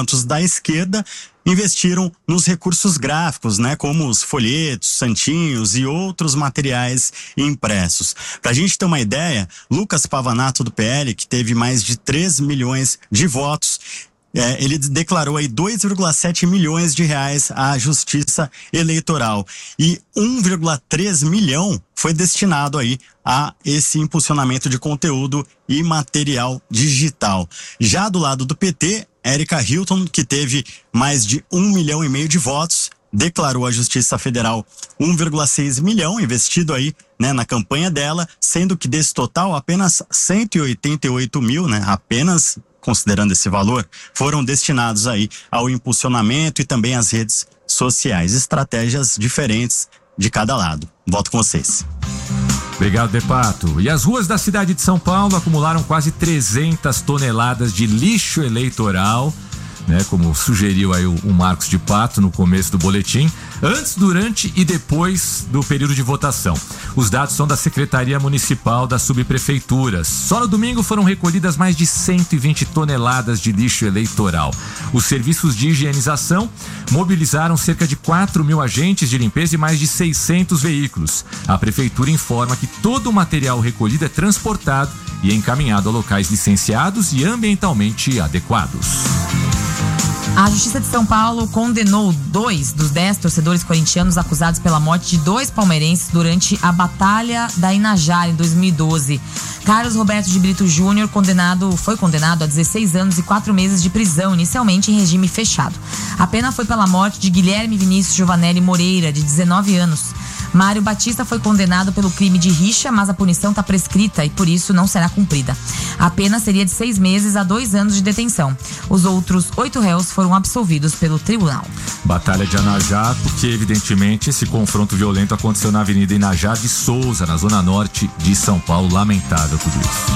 enquanto os da esquerda investiram nos recursos gráficos, né, como os folhetos, santinhos e outros materiais impressos. Pra gente ter uma ideia, Lucas Pavanato do PL, que teve mais de 3 milhões de votos, ele declarou aí 2,7 milhões de reais à Justiça Eleitoral e 1,3 milhão foi destinado aí a esse impulsionamento de conteúdo e material digital. Já do lado do PT, Érica Hilton, que teve mais de 1,5 milhão de votos, declarou à Justiça Federal 1,6 milhão investido aí, né, na campanha dela, sendo que desse total apenas 188 mil, né, apenas considerando esse valor, foram destinados aí ao impulsionamento e também às redes sociais. Estratégias diferentes de cada lado. Volto com vocês. Obrigado, De Pato. E as ruas da cidade de São Paulo acumularam quase 300 toneladas de lixo eleitoral, né, como sugeriu aí o Marcos de Pato no começo do boletim, antes, durante e depois do período de votação. Os dados são da Secretaria Municipal das Subprefeituras. Só no domingo foram recolhidas mais de 120 toneladas de lixo eleitoral. Os serviços de higienização mobilizaram cerca de 4 mil agentes de limpeza e mais de 600 veículos. A Prefeitura informa que todo o material recolhido é transportado e encaminhado a locais licenciados e ambientalmente adequados. A Justiça de São Paulo condenou 2 dos 10 torcedores corintianos acusados pela morte de 2 palmeirenses durante a Batalha da Inajara em 2012. Carlos Roberto de Brito Júnior foi condenado a 16 anos e 4 meses de prisão, inicialmente em regime fechado. A pena foi pela morte de Guilherme Vinícius Giovanelli Moreira, de 19 anos. Mário Batista foi condenado pelo crime de rixa, mas a punição está prescrita e por isso não será cumprida. A pena seria de 6 meses a 2 anos de detenção. Os outros 8 réus foram absolvidos pelo tribunal. Batalha de Inajá, porque evidentemente esse confronto violento aconteceu na Avenida Inajá de Souza, na zona norte de São Paulo. Lamentável tudo isso.